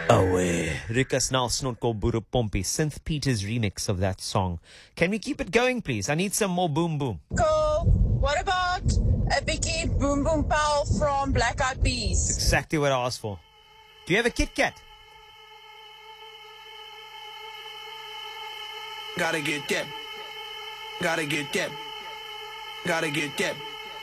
Away. Rikas now snotko buru pompi. Synth Peter's remix of that song. Can we keep it going, please? I need some more boom boom. Cool. What about a Vicky Boom Boom Pow from Black Eyed Peas? Exactly what I asked for. Do you have a Kit Kat? Gotta get that. Gotta get that. Gotta get that.